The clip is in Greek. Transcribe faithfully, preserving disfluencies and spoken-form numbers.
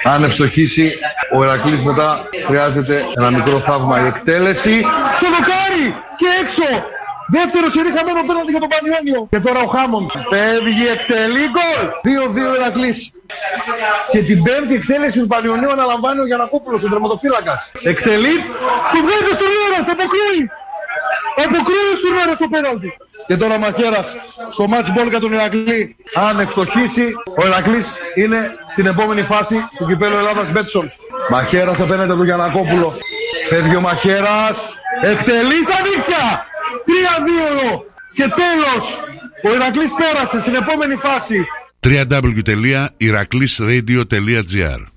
Αν ευστοχίσει ο Ηρακλής μετά χρειάζεται ένα μικρό θαύμα η εκτέλεση. Στο δοκάρι και έξω. Δεύτερο σερί χαμένο πέναντι για τον Πανιόνιο. Και τώρα ο Χάμον φεύγει, εκτελεί, γκολ. δύο δύο Ηρακλής. Και την πέμπτη εκτέλεση του Πανιονίου αναλαμβάνει ο Γιαννακόπουλος, ο τερματοφύλακας. Εκτελεί, του βγάζει στον Λέρας, αποκρούει. Αποκρούει στον Λέρας το πέναντι. Και τώρα Μαχαίρας στο match ball για τον Ηρακλή. Αν ευστοχίσει, ο Ηρακλής είναι στην επόμενη φάση του κυπέλλου Ελλάδας Μπέτσον. Μαχαίρας απέναντι από τον Γιαννακόπουλο. Φεύγει ο Μαχαίρας, εκτελεί στα δίχτυα. τρία δύο και τέλος. Ο Ηρακλής πέρασε στην επόμενη φάση. double-u double-u double-u τελεία ηρακλής radio τελεία τζι άρ